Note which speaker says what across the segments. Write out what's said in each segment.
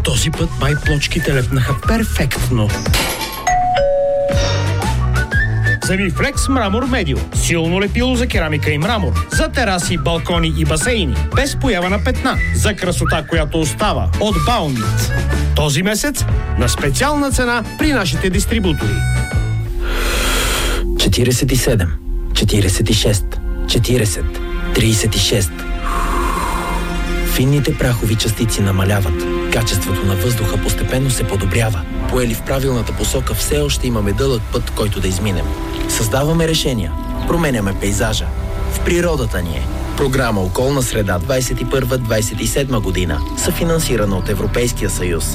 Speaker 1: Този път май плочките лепнаха перфектно. Замифлекс Мрамор Медио. Силно лепило за керамика и мрамор. За тераси, балкони и басейни. Без поява на петна. За красота, която остава. От Баунит. Този месец на специална цена при нашите дистрибутори.
Speaker 2: 47, 46, 40, 36. Финните прахови частици намаляват. Качеството на въздуха постепенно се подобрява. Поели в правилната посока, все още имаме дълъг път, който да изминем. Създаваме решения. Променяме пейзажа. В природата ни е. Програма Околна среда 21-27 година. Съфинансирана от Европейския съюз.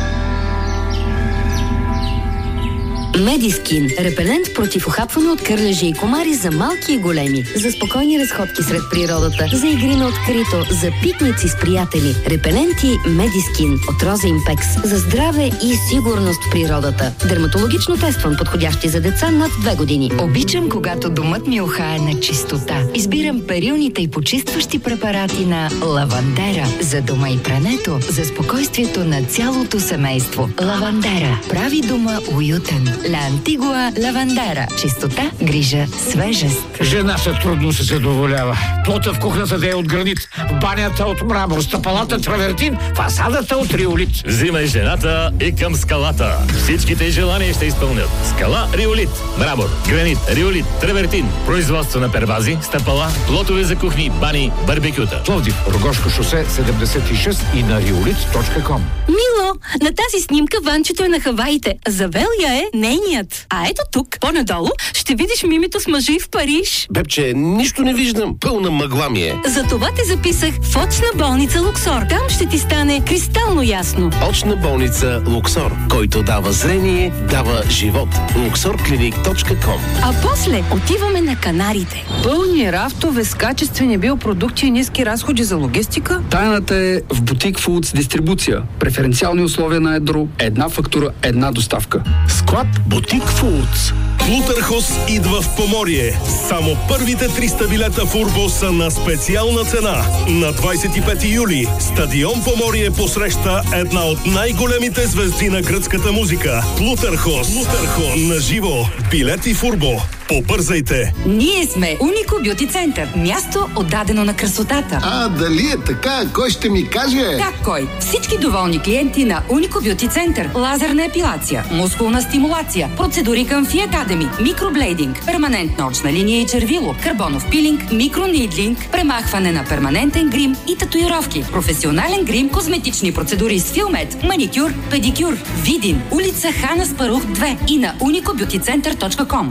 Speaker 3: Медискин. Репелент против ухапване от кърлежи и комари за малки и големи. За спокойни разходки сред природата. За игри на открито. За пикници с приятели. Репеленти Медискин от Роза Импекс. За здраве и сигурност в природата. Дерматологично тестван, подходящи за деца над 2 години.
Speaker 4: Обичам, когато домът ми ухае на чистота. Избирам перилните и почистващи препарати на Лавандера. За дома и прането. За спокойствието на цялото семейство. Лавандера. Прави дома уютен. La Antigua Lavandera. Чистота, грижа, свежест.
Speaker 5: Жената трудно се задоволява. Плота в кухнята да е от гранит, в банята от мрамор, стъпалата травертин, фасадата от риолит.
Speaker 6: Взимай жената и към скалата. Всичките желания ще изпълнят. Скала Риолит. Мрамор, гранит, риолит, травертин. Производство на первази, стъпала, плотове за кухни, бани, барбекюта.
Speaker 5: Пловдив, Рогошко шосе 76 и на riolит.com.
Speaker 3: Мило, на тази снимка Ванчето е на Хаваите. Завел я е нейният. А ето тук, по-надолу, ще видиш мимито с мъжа и в Париж.
Speaker 7: Бебче, нищо не виждам. Пълна мъгла ми е.
Speaker 3: Затова те записах в очна болница Луксор. Там ще ти стане кристално ясно.
Speaker 7: Очна болница Луксор, който дава зрение, дава живот. luxorclinic.com.
Speaker 3: А после отиваме на Канарите.
Speaker 8: Пълни рафтове с качествени биопродукти и ниски разходи за логистика?
Speaker 9: Тайната е в Бутик Фудс дистрибуция. Преференциални условия на едро, една фактура, една доставка.
Speaker 10: Склад Бутик Фудс. Плутърхос идва в Поморие. Само първите 300 билета в Урбо са на специална цена. На 25 юли стадион Поморие посреща една от най-големите звезди на гръцката музика. Плутърхос. На живо. Билети в Урбо. Побързайте!
Speaker 4: Ние сме Унико Бюти Център. Място отдадено на красотата.
Speaker 11: Дали е така? Кой ще ми каже?
Speaker 4: Как кой? Всички доволни клиенти на Унико Бюти Център. Лазерна епилация, мускулна стимулация, процедури към Фи Академи, микроблейдинг, перманентна очна линия и червило, карбонов пилинг, микронидлинг, премахване на перманентен грим и татуировки, професионален грим, козметични процедури с Филмет, маникюр, педикюр. Видин, улица Хана Спарух 2 и на unicobbeautycenter.com.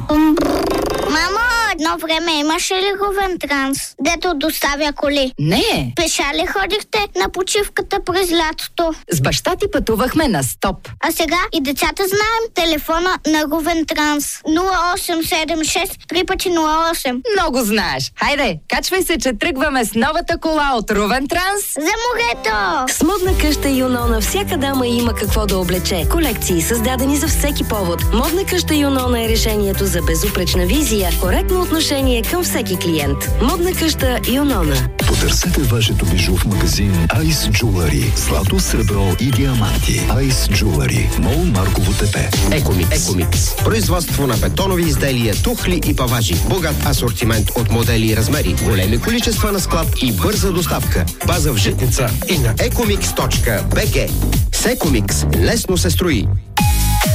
Speaker 12: Мамо, едно време имаше ли Говентранс, дето доставя коли?
Speaker 4: Не.
Speaker 12: Пеша ли ходихте на почивката през лятото?
Speaker 4: С баща ти пътувахме на стоп.
Speaker 12: А сега и децата знаем телефона на Говентранс. 0876 3×08.
Speaker 4: Много знаеш. Хайде, качвай се, че тръгваме с новата кола от Ровентранс.
Speaker 12: За морето!
Speaker 3: С модна къща Юнона всяка дама има какво да облече. Колекции създадени за всеки повод. Модна къща Юнона е решението за безупречна визия, коректно отношение към всеки клиент. Модна къща Юнона.
Speaker 13: Потърсете вашето бижу в магазин Ice Jewelry. Злато, сребро и диаманти. Ice Jewelry. Мол Марково ТП.
Speaker 14: Екомикс. Производство на бетонови изделия, тухли и паважи. Богат асортимент от модели и размери. Големи количества на склад и бърза доставка. База в Житница и на ecomix.bg. С Екомикс лесно се строи.